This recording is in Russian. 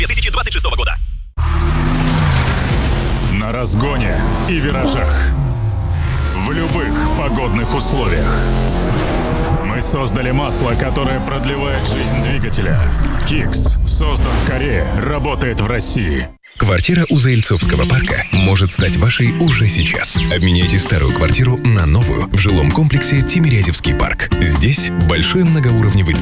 2026 года. На разгоне и виражах. В любых погодных условиях. Мы создали масло, которое продлевает жизнь двигателя. Кикс создан в Корее, работает в России. Квартира у Заильцовского парка может стать вашей уже сейчас. Обменяйте старую квартиру на новую в жилом комплексе Тимирязевский парк. Здесь большой многоуровневый